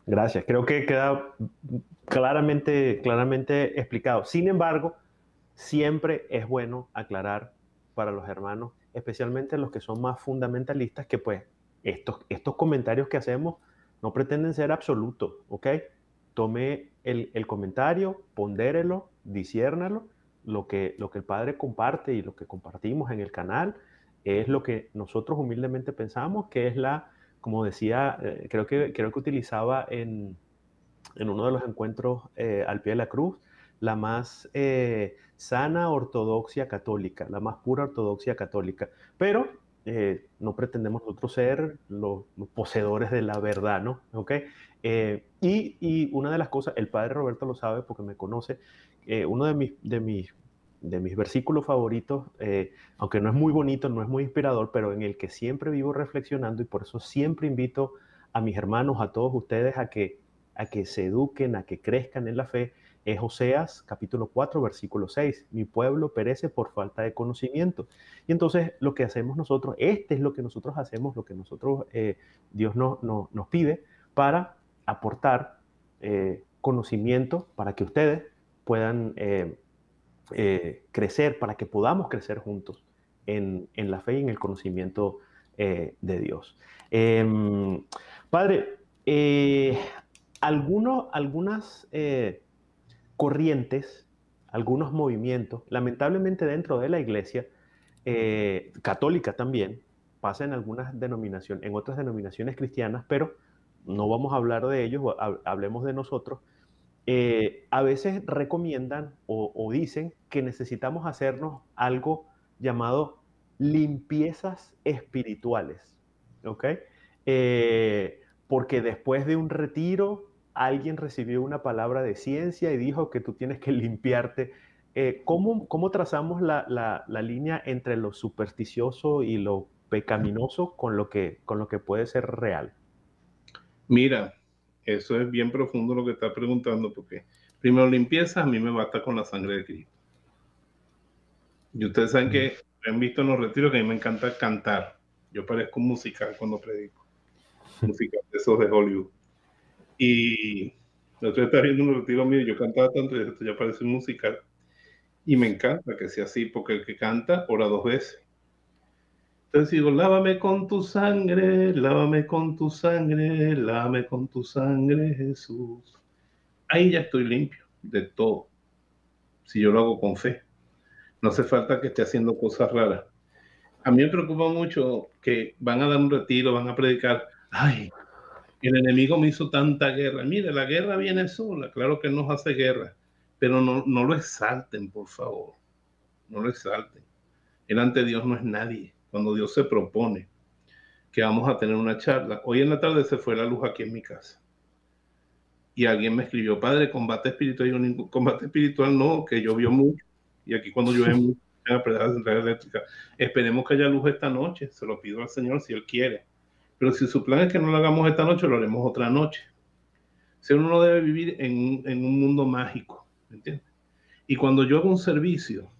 Gracias. Creo que queda claramente explicado. Sin embargo, siempre es bueno aclarar para los hermanos, especialmente los que son más fundamentalistas, que pues estos comentarios que hacemos no pretenden ser absolutos, ¿ok? Tome el comentario, pondérelo, disciérnalo. Lo que el Padre comparte y lo que compartimos en el canal es lo que nosotros humildemente pensamos que es como decía, creo que utilizaba en uno de los encuentros al pie de la cruz, la más sana ortodoxia católica, la más pura ortodoxia católica. Pero no pretendemos nosotros ser los poseedores de la verdad, ¿no? ¿Ok? Y una de las cosas, el padre Roberto lo sabe porque me conoce, uno de mis versículos favoritos, aunque no es muy bonito, no es muy inspirador, pero en el que siempre vivo reflexionando y por eso siempre invito a mis hermanos, a todos ustedes, a que se eduquen, a que crezcan en la fe, es Oseas capítulo 4, versículo 6. Mi pueblo perece por falta de conocimiento. Y entonces lo que hacemos nosotros, es lo que nosotros hacemos, lo que nosotros, Dios nos pide para aportar conocimiento para que ustedes puedan crecer, para que podamos crecer juntos en la fe y en el conocimiento de Dios. Padre, algunas corrientes, algunos movimientos, lamentablemente dentro de la iglesia católica también, pasa en algunas denominaciones, en otras denominaciones cristianas, pero no vamos a hablar de ellos, hablemos de nosotros. A veces recomiendan o dicen que necesitamos hacernos algo llamado limpiezas espirituales, ¿ok? Porque después de un retiro, alguien recibió una palabra de ciencia y dijo que tú tienes que limpiarte. ¿Cómo trazamos la línea entre lo supersticioso y lo pecaminoso con lo que puede ser real? Mira, eso es bien profundo lo que estás preguntando, porque primero limpieza, a mí me basta con la sangre de Cristo. Y ustedes saben Mm. que han visto en los retiros que a mí me encanta cantar. Yo parezco un musical cuando predico, musical de esos de Hollywood. Y el otro día estaba viendo un retiro mío y yo cantaba tanto y esto ya parece un musical. Y me encanta que sea así, porque el que canta ora dos veces. Entonces digo, lávame con tu sangre, lávame con tu sangre, lávame con tu sangre, Jesús. Ahí ya estoy limpio de todo, si yo lo hago con fe. No hace falta que esté haciendo cosas raras. A mí me preocupa mucho que van a dar un retiro, van a predicar, ay, el enemigo me hizo tanta guerra. Mire, la guerra viene sola, claro que él nos hace guerra, pero no lo exalten, por favor, no lo exalten. Él ante Dios no es nadie. Cuando Dios se propone que vamos a tener una charla, hoy en la tarde se fue la luz aquí en mi casa y alguien me escribió, padre, combate espiritual. Y yo, ningún combate espiritual no, que llovió mucho. Y aquí cuando llueve mucho, en la central eléctrica. Esperemos que haya luz esta noche. Se lo pido al Señor si Él quiere. Pero si su plan es que no lo hagamos esta noche, lo haremos otra noche. Si uno no debe vivir en un mundo mágico, ¿me entiendes? Y cuando yo hago un servicio,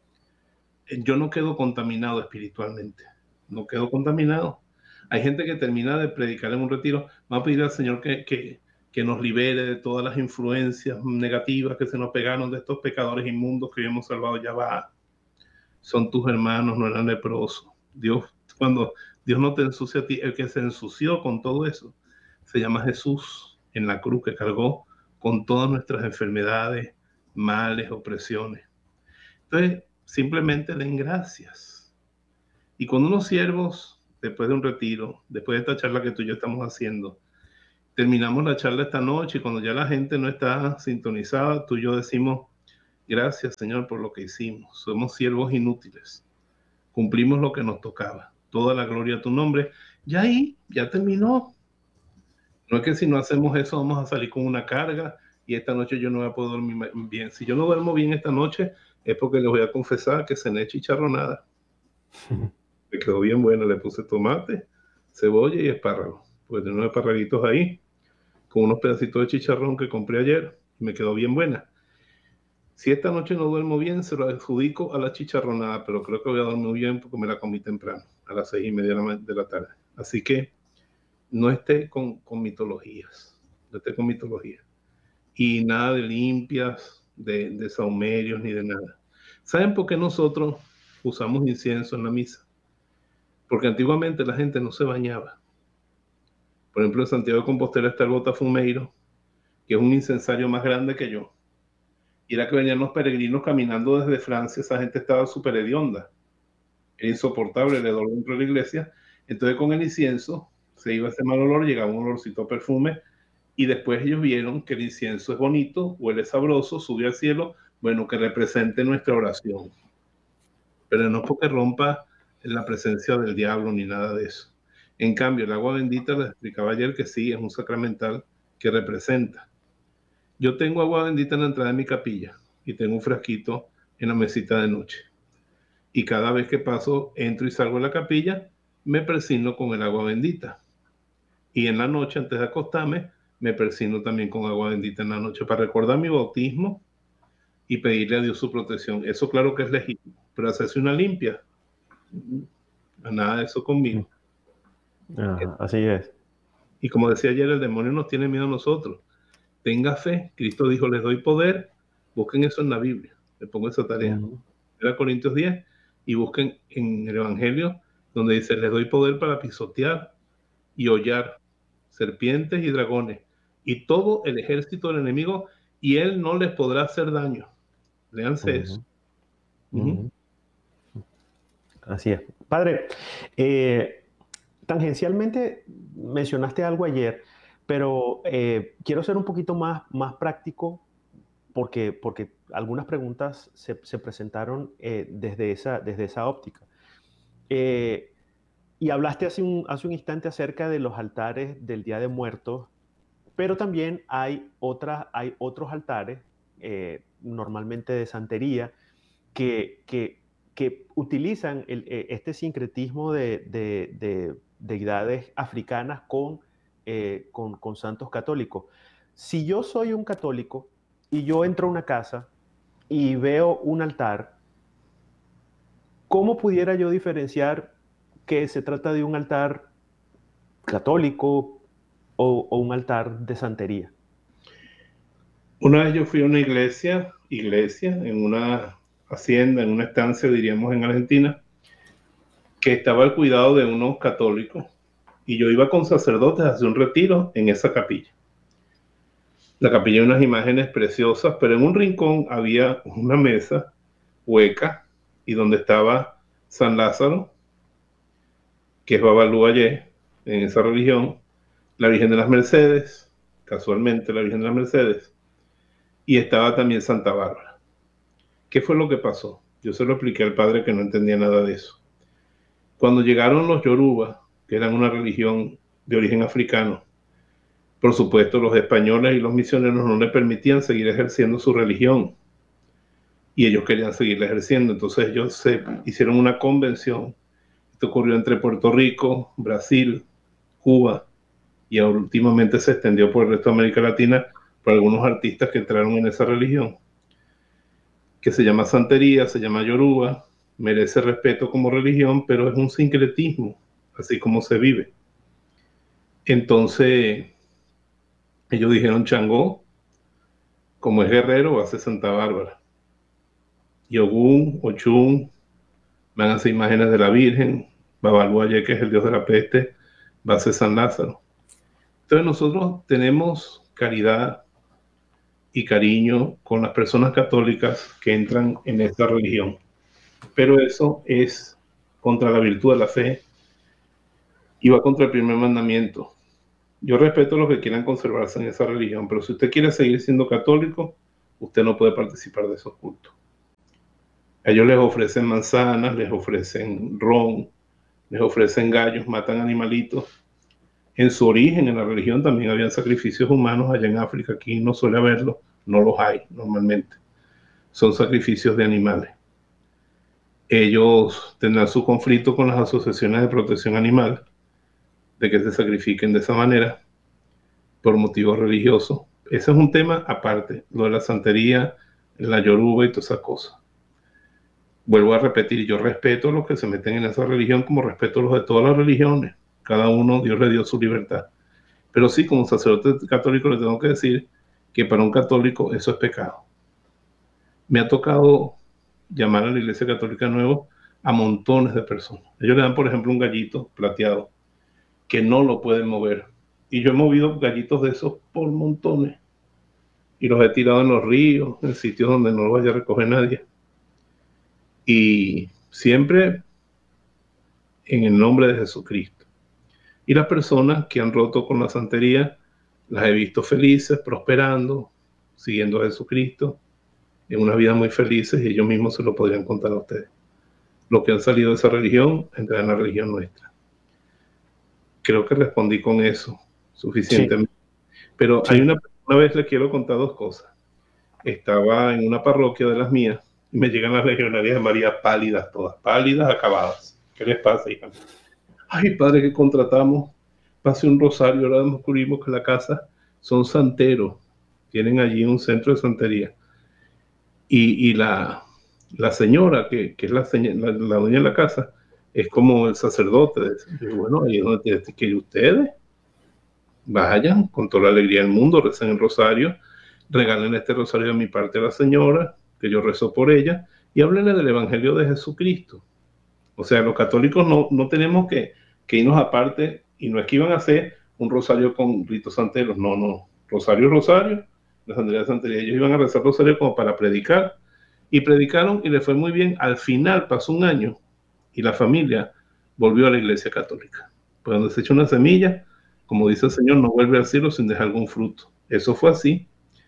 yo no quedo contaminado espiritualmente. No quedo contaminado. Hay gente que termina de predicar en un retiro, va a pedir al Señor que nos libere de todas las influencias negativas que se nos pegaron de estos pecadores inmundos que hemos salvado. Ya va, son tus hermanos, no eran leprosos. Cuando Dios no te ensucia a ti, el que se ensució con todo eso se llama Jesús en la cruz, que cargó con todas nuestras enfermedades, males, opresiones. Entonces, simplemente den gracias. Y cuando unos siervos, después de un retiro, después de esta charla que tú y yo estamos haciendo, terminamos la charla esta noche y cuando ya la gente no está sintonizada, tú y yo decimos, gracias Señor por lo que hicimos. Somos siervos inútiles. Cumplimos lo que nos tocaba. Toda la gloria a tu nombre. Ya ahí, ya terminó. No es que si no hacemos eso vamos a salir con una carga y esta noche yo no voy a poder dormir bien. Si yo no duermo bien esta noche es porque les voy a confesar que cené chicharronada. Me quedó bien buena, le puse tomate, cebolla y espárrago. Pues tengo unos esparraguitos ahí con unos pedacitos de chicharrón que compré ayer y me quedó bien buena. Si esta noche no duermo bien, se lo adjudico a la chicharronada, pero creo que voy a dormir bien porque me la comí temprano, a las 6:30 de la tarde. Así que no esté con mitologías. esté con mitología. Y nada de limpias, de sahumerios, ni de nada. ¿Saben por qué nosotros usamos incienso en la misa? Porque antiguamente la gente no se bañaba. Por ejemplo, en Santiago de Compostela está el Botafumeiro, que es un incensario más grande que yo. Y era que venían los peregrinos caminando desde Francia, esa gente estaba súper hedionda. Era insoportable el hedor dentro de la iglesia. Entonces con el incienso se iba ese mal olor, llegaba un olorcito a perfume, y después ellos vieron que el incienso es bonito, huele sabroso, sube al cielo, bueno, que represente nuestra oración. Pero no porque rompa la presencia del diablo ni nada de eso. En cambio, el agua bendita, les explicaba ayer que sí, es un sacramental que representa. Yo tengo agua bendita en la entrada de mi capilla y tengo un frasquito en la mesita de noche. Y cada vez que paso, entro y salgo de la capilla, me persigno con el agua bendita. Y en la noche, antes de acostarme, me persigno también con agua bendita en la noche para recordar mi bautismo y pedirle a Dios su protección. Eso claro que es legítimo, pero hacerse una limpia, nada de eso conmigo. Ajá, así es. Y como decía ayer, el demonio nos tiene miedo a nosotros. Tenga fe. Cristo dijo, les doy poder. Busquen eso en la Biblia. Le pongo esa tarea. Era Corintios 10 y busquen en el Evangelio donde dice, les doy poder para pisotear y hollar serpientes y dragones y todo el ejército del enemigo y él no les podrá hacer daño. Léanse eso. Así es. Padre, tangencialmente mencionaste algo ayer, pero quiero ser un poquito más práctico porque algunas preguntas se presentaron desde esa óptica. Y hablaste hace un instante acerca de los altares del Día de Muertos, pero también hay otros altares, normalmente de santería, que utilizan este sincretismo de deidades africanas con santos católicos. Si yo soy un católico y yo entro a una casa y veo un altar, ¿cómo pudiera yo diferenciar que se trata de un altar católico o un altar de santería? Una vez yo fui a una iglesia, en una hacienda, en una estancia, diríamos, en Argentina, que estaba al cuidado de unos católicos, y yo iba con sacerdotes a hacer un retiro en esa capilla. La capilla hay unas imágenes preciosas, pero en un rincón había una mesa hueca y donde estaba San Lázaro, que es Babalú Ayé en esa religión, la Virgen de las Mercedes, casualmente la Virgen de las Mercedes, y estaba también Santa Bárbara. ¿Qué fue lo que pasó? Yo se lo expliqué al padre que no entendía nada de eso. Cuando llegaron los Yoruba, que eran una religión de origen africano, por supuesto los españoles y los misioneros no le permitían seguir ejerciendo su religión y ellos querían seguirla ejerciendo. Entonces ellos se hicieron una convención. Esto ocurrió entre Puerto Rico, Brasil, Cuba y últimamente se extendió por el resto de América Latina por algunos artistas que entraron en esa religión, que se llama santería, se llama yoruba, merece respeto como religión, pero es un sincretismo, así como se vive. Entonces, ellos dijeron Changó, como es guerrero, va a ser Santa Bárbara. Y Ogún, Ochún, van a hacer imágenes de la Virgen, Babalú Ayé, que es el dios de la peste, va a ser San Lázaro. Entonces nosotros tenemos caridad y cariño con las personas católicas que entran en esta religión. Pero eso es contra la virtud de la fe y va contra el primer mandamiento. Yo respeto a los que quieran conservarse en esa religión, pero si usted quiere seguir siendo católico, usted no puede participar de esos cultos. A ellos les ofrecen manzanas, les ofrecen ron, les ofrecen gallos, matan animalitos. En su origen, en la religión, también habían sacrificios humanos allá en África. Aquí no suele haberlo, no los hay normalmente. Son sacrificios de animales. Ellos tendrán su conflicto con las asociaciones de protección animal, de que se sacrifiquen de esa manera por motivos religiosos. Ese es un tema aparte, lo de la santería, la yoruba y todas esas cosas. Vuelvo a repetir, yo respeto a los que se meten en esa religión como respeto a los de todas las religiones. Cada uno, Dios le dio su libertad. Pero sí, como sacerdote católico le tengo que decir que para un católico eso es pecado. Me ha tocado llamar a la Iglesia Católica de nuevo a montones de personas. Ellos le dan, por ejemplo, un gallito plateado que no lo pueden mover. Y yo he movido gallitos de esos por montones. Y los he tirado en los ríos, en sitios donde no los vaya a recoger nadie. Y siempre en el nombre de Jesucristo. Y las personas que han roto con la santería, las he visto felices, prosperando, siguiendo a Jesucristo, en una vida muy felices, y ellos mismos se lo podrían contar a ustedes. Los que han salido de esa religión, entran en la religión nuestra. Creo que respondí con eso suficientemente. Sí. Pero sí. Una vez les quiero contar dos cosas. Estaba en una parroquia de las mías y me llegan las legionarias de María pálidas, todas pálidas, acabadas. ¿Qué les pasa, hija? Ay, padre, que contratamos, pase un rosario, ahora descubrimos que la casa son santeros, tienen allí un centro de santería. Y la señora, que es la dueña de la casa, es como el sacerdote. Y bueno, ahí es donde que ustedes vayan con toda la alegría del mundo, recen el rosario, regalen este rosario de mi parte a la señora, que yo rezo por ella, y háblenle del Evangelio de Jesucristo. O sea, los católicos no tenemos que irnos aparte, y no es que iban a hacer un rosario con ritos santeros, no. Rosario, la santería de santería. Ellos iban a rezar rosario como para predicar, y predicaron y les fue muy bien. Al final pasó un año y la familia volvió a la Iglesia Católica. Pues donde se echa una semilla, como dice el Señor, no vuelve al cielo sin dejar algún fruto. Eso fue así.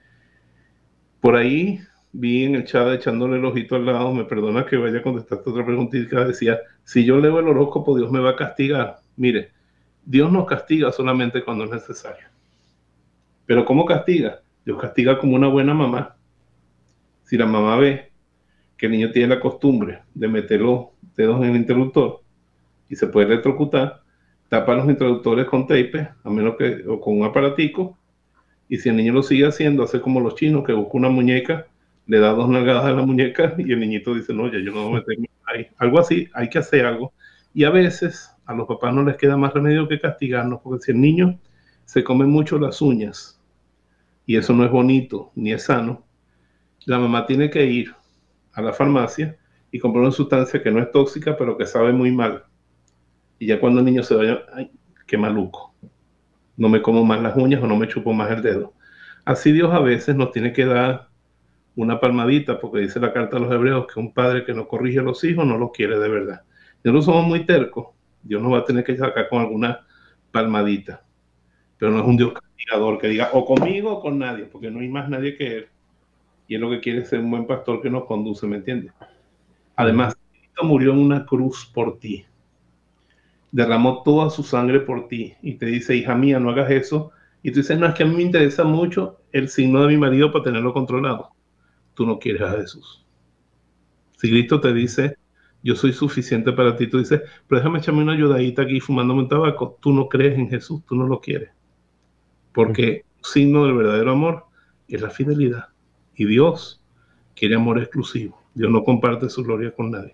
Por ahí vi en el chat echándole el ojito al lado, me perdona que vaya a contestarte otra preguntita, decía, si yo leo el horóscopo, Dios me va a castigar. Mire, Dios nos castiga solamente cuando es necesario. Pero ¿cómo castiga? Dios castiga como una buena mamá. Si la mamá ve que el niño tiene la costumbre de meter los dedos en el interruptor y se puede electrocutar, tapa los interruptores con tape, a menos que, o con un aparatico, y si el niño lo sigue haciendo, hace como los chinos, que busca una muñeca, le da 2 nalgadas a la muñeca y el niñito dice, no, ya yo no voy a meter ahí. Algo así, hay que hacer algo. Y a veces a los papás no les queda más remedio que castigarnos, porque si el niño se come mucho las uñas, y eso no es bonito ni es sano, la mamá tiene que ir a la farmacia y comprar una sustancia que no es tóxica, pero que sabe muy mal. Y ya cuando el niño se vaya, ay, qué maluco, no me como más las uñas o no me chupo más el dedo. Así Dios a veces nos tiene que dar una palmadita, porque dice la carta a los hebreos que un padre que no corrige a los hijos no los quiere de verdad. Si no somos muy tercos, Dios nos va a tener que sacar con alguna palmadita. Pero no es un Dios castigador que diga o conmigo o con nadie, porque no hay más nadie que Él. Y Él lo que quiere es ser un buen pastor que nos conduce, ¿me entiendes? Además, Cristo murió en una cruz por ti. Derramó toda su sangre por ti. Y te dice, hija mía, no hagas eso. Y tú dices, no, es que a mí me interesa mucho el signo de mi marido para tenerlo controlado. Tú no quieres a Jesús. Si Cristo te dice, yo soy suficiente para ti, tú dices, pero déjame echarme una ayudadita aquí fumándome un tabaco. Tú no crees en Jesús, tú no lo quieres. Porque el signo del verdadero amor es la fidelidad. Y Dios quiere amor exclusivo. Dios no comparte su gloria con nadie.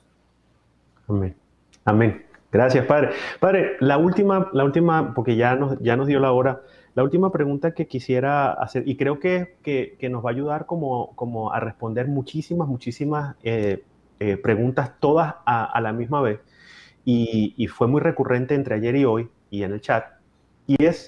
Amén. Amén. Gracias, Padre. Padre, la última, porque ya nos dio la hora, la última pregunta que quisiera hacer, y creo que nos va a ayudar como a responder muchísimas preguntas, todas a la misma vez, y fue muy recurrente entre ayer y hoy, y en el chat, y es,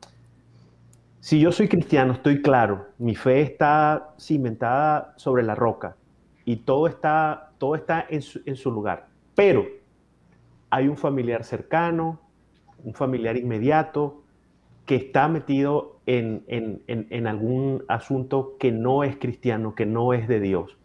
si yo soy cristiano, estoy claro, mi fe está cimentada sobre la roca, y todo está en su lugar, pero hay un familiar cercano, un familiar inmediato, que está metido en algún asunto que no es cristiano, que no es de Dios.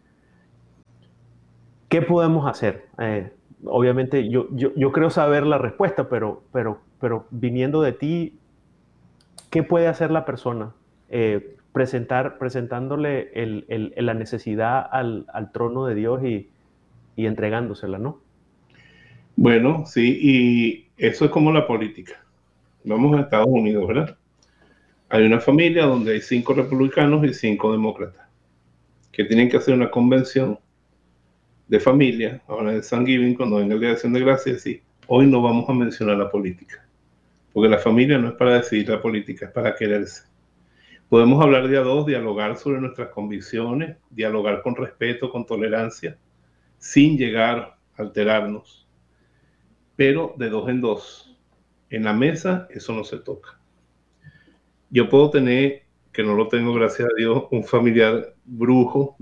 ¿Qué podemos hacer? Obviamente yo creo saber la respuesta, pero viniendo de ti, ¿qué puede hacer la persona? Presentándole la necesidad al trono de Dios y entregándosela, ¿no? Bueno, sí, y eso es como la política. Vamos a Estados Unidos, ¿verdad? Hay una familia donde hay 5 republicanos y 5 demócratas que tienen que hacer una convención de familia, ahora de Thanksgiving, cuando venga el Día de Acción de Gracias, y hoy no vamos a mencionar la política. porque la familia no es para decidir la política, es para quererse. Podemos hablar de a dos, dialogar sobre nuestras convicciones, dialogar con respeto, con tolerancia, sin llegar a alterarnos, pero de dos en dos. En la mesa eso no se toca. Yo puedo tener, que no lo tengo gracias a Dios, un familiar brujo,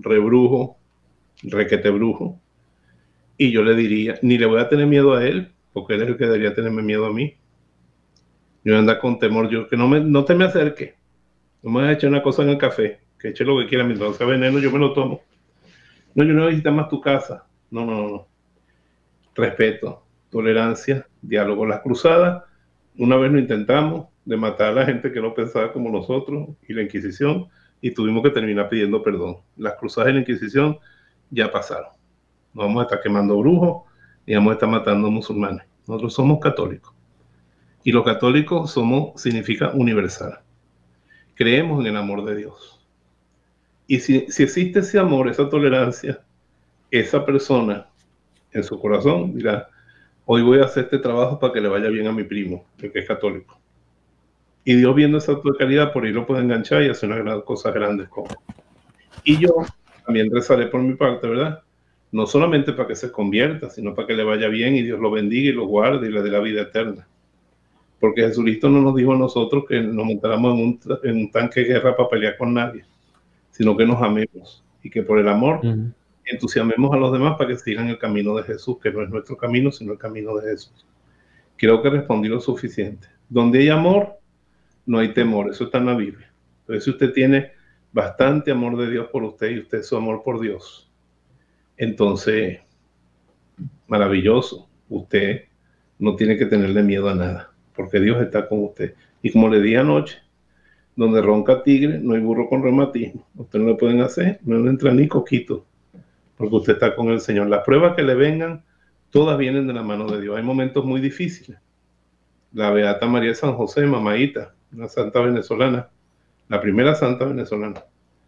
requete brujo, y yo le diría, ni le voy a tener miedo a él, porque él es el que debería tenerme miedo a mí. Yo ando con temor, yo que no te me acerque, no me vas a echar una cosa en el café, que eche lo que quiera, mientras sea veneno yo me lo tomo. No, yo no necesito más tu casa. No. Respeto, tolerancia, diálogo. Las cruzadas, una vez lo intentamos de matar a la gente que no pensaba como nosotros y la Inquisición, y tuvimos que terminar pidiendo perdón. Las cruzadas y la Inquisición ya pasaron. No vamos a estar quemando brujos ni vamos a estar matando musulmanes. Nosotros somos católicos. Y los católicos significa universal. Creemos en el amor de Dios. Y si existe ese amor, esa tolerancia, esa persona en su corazón dirá, hoy voy a hacer este trabajo para que le vaya bien a mi primo, el que es católico. Y Dios, viendo esa acto de caridad, por ahí lo puede enganchar y hacer unas cosas grandes con él. Y yo también rezaré por mi parte, ¿verdad? No solamente para que se convierta, sino para que le vaya bien y Dios lo bendiga y lo guarde y le dé la vida eterna. Porque Jesucristo no nos dijo a nosotros que nos montáramos en un tanque de guerra para pelear con nadie, sino que nos amemos y que por el amor entusiasmemos a los demás para que sigan el camino de Jesús, que no es nuestro camino, sino el camino de Jesús. Creo que respondí lo suficiente. Donde hay amor, no hay temor. Eso está en la Biblia. Entonces, si usted tiene bastante amor de Dios por usted y usted su amor por Dios, entonces, maravilloso. Usted no tiene que tenerle miedo a nada, porque Dios está con usted. Y como le dije anoche, donde ronca tigre, no hay burro con reumatismo. Usted no le pueden hacer, no le entra ni coquito, porque usted está con el Señor. Las pruebas que le vengan, todas vienen de la mano de Dios. Hay momentos muy difíciles. La Beata María de San José, mamaíta, una santa venezolana, la primera santa venezolana.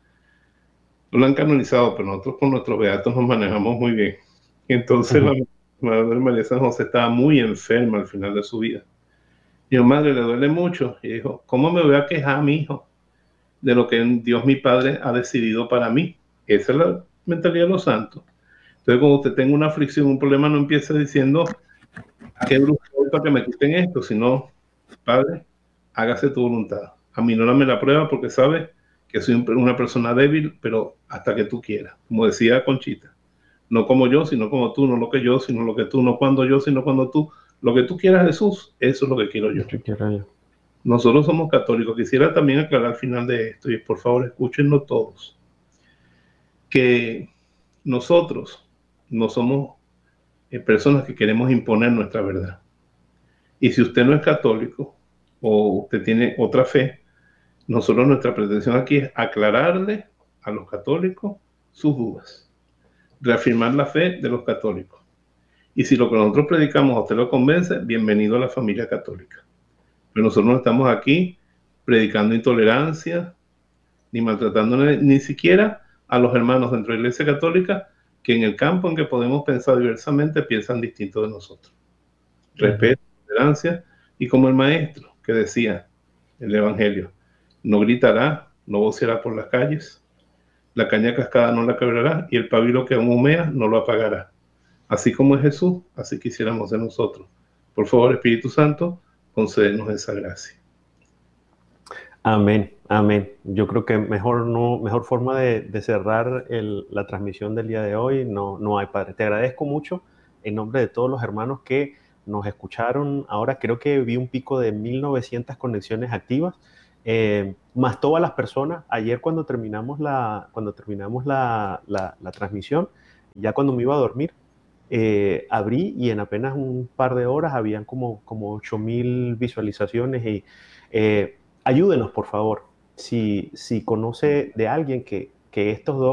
No la han canonizado, pero nosotros con nuestros beatos nos manejamos muy bien. Entonces la Madre María de San José estaba muy enferma al final de su vida. Y yo, madre, le duele mucho. Y dijo, ¿cómo me voy a quejar, mi hijo, de lo que Dios mi Padre ha decidido para mí? Esa es la mentalidad de los santos. Entonces, cuando usted tenga una aflicción, un problema, no empiece diciendo, ¿a qué brujo voy para que me quiten esto? Sino, Padre, hágase tu voluntad. Aminórame la prueba porque sabes que soy una persona débil, pero hasta que tú quieras. Como decía Conchita, no como yo, sino como tú, no lo que yo, sino lo que tú, no cuando yo, sino cuando tú. Lo que tú quieras, Jesús, eso es lo que quiero yo. Nosotros somos católicos. Quisiera también aclarar al final de esto, y por favor escúchenlo todos, que nosotros no somos personas que queremos imponer nuestra verdad. Y si usted no es católico o usted tiene otra fe, nosotros nuestra pretensión aquí es aclararle a los católicos sus dudas, reafirmar la fe de los católicos. Y si lo que nosotros predicamos a usted lo convence, bienvenido a la familia católica. Pero nosotros no estamos aquí predicando intolerancia, ni maltratando ni siquiera a los hermanos dentro de la Iglesia Católica, que en el campo en que podemos pensar diversamente, piensan distinto de nosotros. Respeto, tolerancia, y como el maestro que decía en el Evangelio, no gritará, no voceará por las calles, la caña cascada no la quebrará, y el pabilo que aún humea no lo apagará. Así como es Jesús, así quisiéramos ser nosotros. Por favor, Espíritu Santo, concédenos esa gracia. Amén, amén. Yo creo que mejor forma de cerrar la transmisión del día de hoy no hay, Padre. Te agradezco mucho en nombre de todos los hermanos que nos escucharon. Ahora creo que vi un pico de 1900 conexiones activas, más todas las personas. Ayer cuando terminamos la transmisión, ya cuando me iba a dormir, abrí y en apenas un par de horas habían como 8000 visualizaciones y ayúdenos, por favor. Si conoce de alguien que estos dos